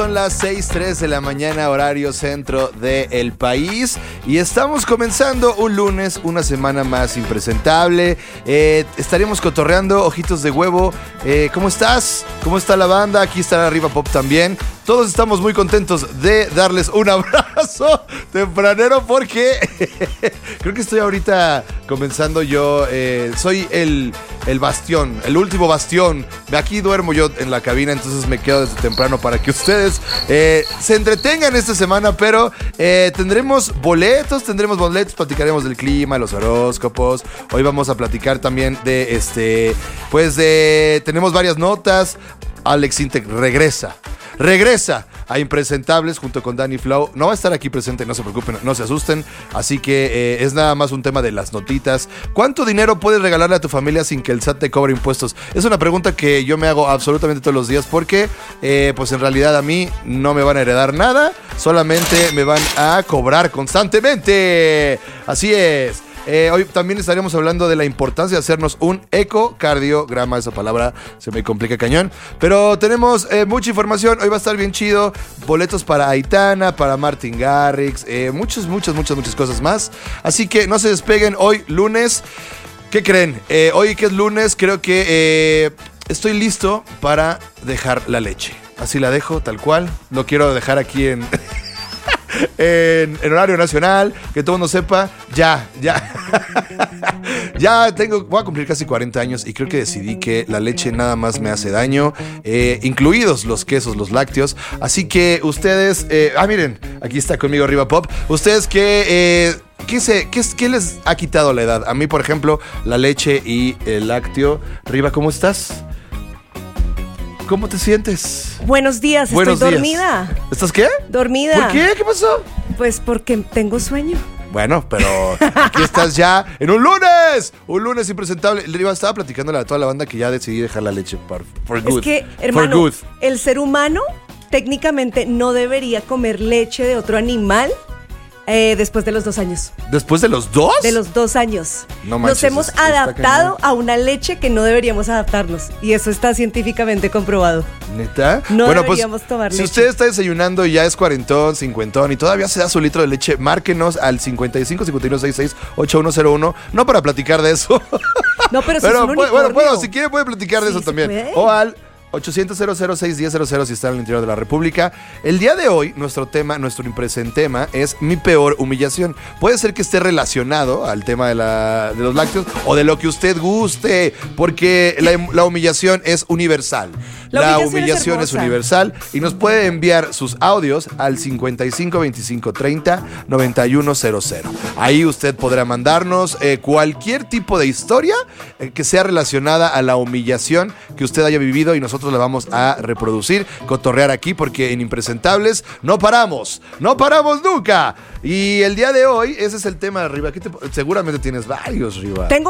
Son las 6:03 de la mañana, horario centro del país, y estamos comenzando un lunes, una semana más impresentable. Estaremos cotorreando, ojitos de huevo. ¿Cómo estás? ¿Cómo está la banda? Aquí está Arriba Pop también. Todos estamos muy contentos de darles un abrazo tempranero porque creo que estoy ahorita comenzando yo. Soy el bastión, el último bastión. Aquí duermo yo en la cabina, entonces me quedo desde temprano para que ustedes se entretengan esta semana, pero tendremos boletos, platicaremos del clima, los horóscopos. Hoy vamos a platicar también de tenemos varias notas. Alex Intec regresa a Impresentables junto con Danny Flow. No va a estar aquí presente, no se preocupen, no se asusten. Así que es nada más un tema de las notitas. ¿Cuánto dinero puedes regalarle a tu familia sin que el SAT te cobre impuestos? Es una pregunta que yo me hago absolutamente todos los días porque pues en realidad a mí no me van a heredar nada, solamente me van a cobrar constantemente. Así es. Hoy también estaremos hablando de la importancia de hacernos un ecocardiograma. Esa palabra se me complica cañón. Pero tenemos mucha información. Hoy va a estar bien chido. Boletos para Aitana, para Martin Garrix. Muchas cosas más. Así que no se despeguen. Hoy lunes. ¿Qué creen? Hoy que es lunes, creo que estoy listo para dejar la leche. Así la dejo, tal cual. Lo quiero dejar aquí en horario nacional, que todo el mundo sepa. Ya voy a cumplir casi 40 años y creo que decidí que la leche nada más me hace daño, incluidos los quesos, los lácteos. Así que ustedes, miren, aquí está conmigo Arriba Pop. Ustedes ¿Qué les ha quitado la edad? A mí, por ejemplo, la leche y el lácteo. Riva, ¿cómo estás? ¿Cómo te sientes? Buenos días, estoy dormida. ¿Estás qué? Dormida. ¿Por qué? ¿Qué pasó? Pues porque tengo sueño. Bueno, pero aquí estás ya en un lunes impresentable. Riva, estaba platicándole a toda la banda que ya decidí dejar la leche for good. Es que, hermano, el ser humano técnicamente no debería comer leche de otro animal después de los 2 años. ¿Después de los 2? De los 2 años. No manches, nos hemos adaptado a una leche que no deberíamos adaptarnos. Y eso está científicamente comprobado. ¿Neta? No deberíamos tomar leche. Si usted está desayunando y ya es cuarentón, cincuentón y todavía se da su litro de leche, márquenos al 55 51 66 8101. No para platicar de eso. No, pero si es un unicornio. Bueno, si quiere puede platicar de eso también. Puede. O al 800-006-1000 si están en el interior de la República. El día de hoy, nuestro impresentema es mi peor humillación. Puede ser que esté relacionado al tema de los lácteos o de lo que usted guste, porque la humillación es universal. La humillación es universal y nos puede enviar sus audios al 55 25 30 91 00. Ahí usted podrá mandarnos cualquier tipo de historia que sea relacionada a la humillación que usted haya vivido y nosotros la vamos a reproducir, cotorrear aquí, porque en Impresentables no paramos nunca. Y el día de hoy, ese es el tema de Riva. Seguramente tienes varios, Riva. Tengo